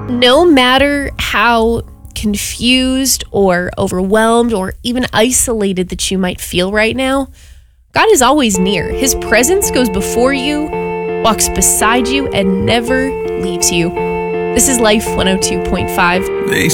No matter how confused or overwhelmed or even isolated that you might feel right now, God is always near. His presence goes before you, walks beside you, and never leaves you. This is Life 102.5. They